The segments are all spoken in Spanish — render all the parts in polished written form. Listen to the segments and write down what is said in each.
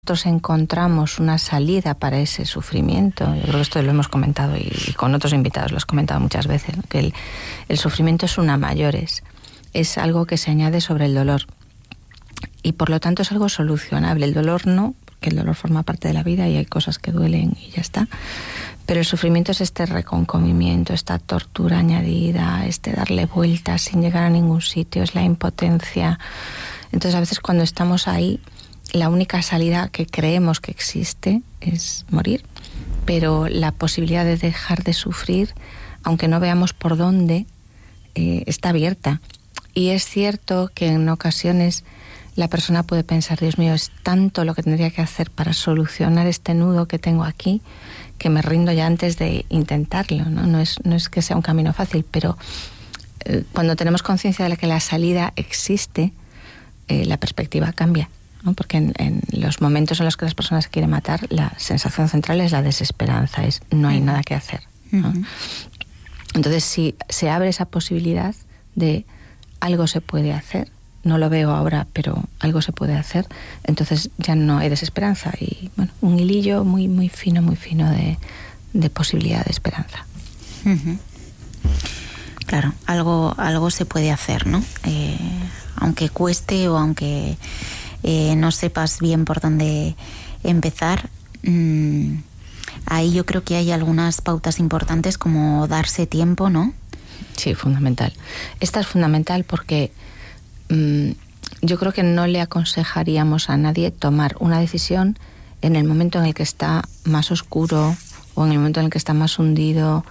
nosotros encontramos una salida para ese sufrimiento, yo creo que esto lo hemos comentado y con otros invitados lo has comentado muchas veces, ¿no? Que el sufrimiento es una mayores, es algo que se añade sobre el dolor y por lo tanto es algo solucionable. El dolor no, porque el dolor forma parte de la vida y hay cosas que duelen y ya está. Pero el sufrimiento es este reconcomimiento, esta tortura añadida, este darle vueltas sin llegar a ningún sitio, es la impotencia. Entonces a veces cuando estamos ahí, la única salida que creemos que existe es morir. Pero la posibilidad de dejar de sufrir, aunque no veamos por dónde, está abierta. Y es cierto que en ocasiones la persona puede pensar, Dios mío, es tanto lo que tendría que hacer para solucionar este nudo que tengo aquí, que me rindo ya antes de intentarlo, ¿no? No es que sea un camino fácil, pero cuando tenemos conciencia de que la salida existe, la perspectiva cambia, ¿no? Porque en los momentos en los que las personas se quieren matar, la sensación central es la desesperanza, es no hay nada que hacer, ¿no? Entonces, si se abre esa posibilidad de algo se puede hacer, no lo veo ahora, pero algo se puede hacer, entonces ya no hay desesperanza y bueno, un hilillo muy muy fino de posibilidad de esperanza. Claro, algo se puede hacer, ¿no? Aunque cueste o aunque no sepas bien por dónde empezar, ahí yo creo que hay algunas pautas importantes como darse tiempo, ¿no? Sí, fundamental. Esta es fundamental porque yo creo que no le aconsejaríamos a nadie tomar una decisión en el momento en el que está más oscuro o en el momento en el que está más hundido,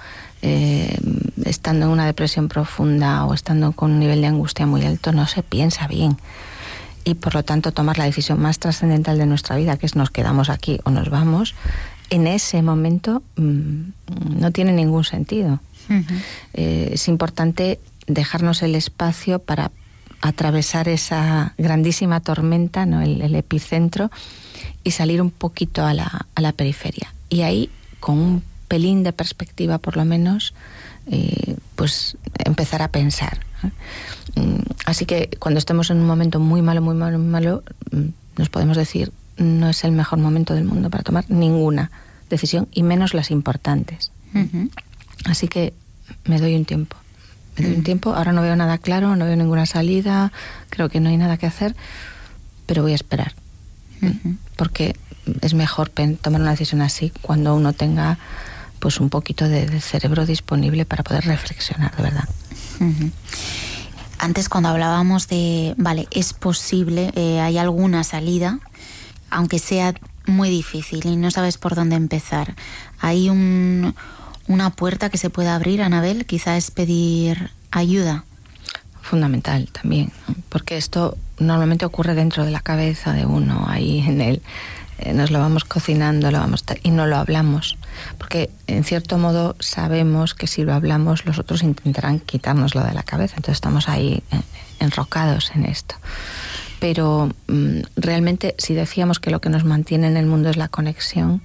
estando en una depresión profunda o estando con un nivel de angustia muy alto. No se piensa bien y por lo tanto tomar la decisión más trascendental de nuestra vida, que es nos quedamos aquí o nos vamos, en ese momento no tiene ningún sentido. Es importante dejarnos el espacio para atravesar esa grandísima tormenta, ¿no? el epicentro, y salir un poquito a la periferia. Y ahí, con un pelín de perspectiva por lo menos, pues empezar a pensar. Así que cuando estemos en un momento muy malo, nos podemos decir, no es el mejor momento del mundo para tomar ninguna decisión, y menos las importantes. Así que me doy un tiempo. Ahora no veo nada claro, no veo ninguna salida, creo que no hay nada que hacer, pero voy a esperar. Porque es mejor tomar una decisión así cuando uno tenga pues un poquito de cerebro disponible para poder reflexionar de verdad. Antes cuando hablábamos de, vale, es posible, hay alguna salida, aunque sea muy difícil y no sabes por dónde empezar. Hay una puerta que se pueda abrir, Anabel, quizá es pedir ayuda. Fundamental también, porque esto normalmente ocurre dentro de la cabeza de uno, ahí en él. Nos lo vamos cocinando, y no lo hablamos, porque en cierto modo sabemos que si lo hablamos los otros intentarán quitárnoslo de la cabeza, entonces estamos ahí enrocados en esto. Pero realmente, si decíamos que lo que nos mantiene en el mundo es la conexión,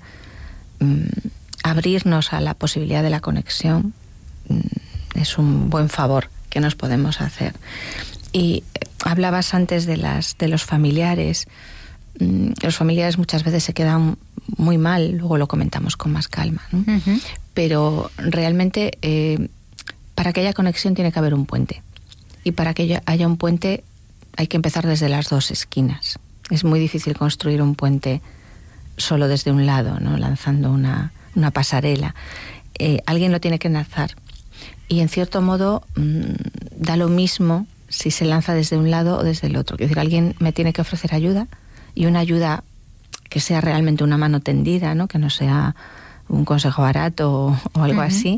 abrirnos a la posibilidad de la conexión es un buen favor que nos podemos hacer. Y hablabas antes de los familiares. Los familiares muchas veces se quedan muy mal, luego lo comentamos con más calma, ¿no? Pero realmente para que haya conexión tiene que haber un puente, y para que haya un puente hay que empezar desde las dos esquinas. Es muy difícil construir un puente solo desde un lado, ¿no? Lanzando una pasarela. Alguien lo tiene que lanzar, y en cierto modo da lo mismo si se lanza desde un lado o desde el otro. Es decir, alguien me tiene que ofrecer ayuda, y una ayuda que sea realmente una mano tendida, ¿no? Que no sea un consejo barato o algo así.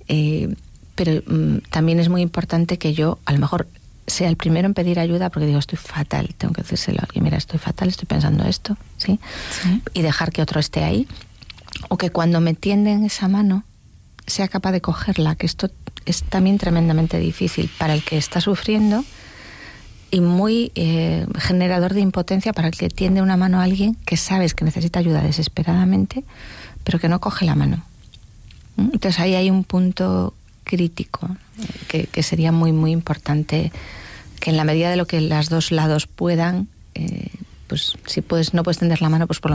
Pero también es muy importante que yo, a lo mejor, sea el primero en pedir ayuda, porque digo, estoy fatal, tengo que decírselo a alguien, mira, estoy fatal, estoy pensando esto, ¿sí? Y dejar que otro esté ahí. O que cuando me tienden esa mano, sea capaz de cogerla, que esto es también tremendamente difícil para el que está sufriendo, y muy generador de impotencia para el que tiende una mano a alguien que sabes que necesita ayuda desesperadamente, pero que no coge la mano. Entonces ahí hay un punto crítico que sería muy muy importante, que en la medida de lo que los dos lados puedan, pues si no puedes tender la mano, pues por lo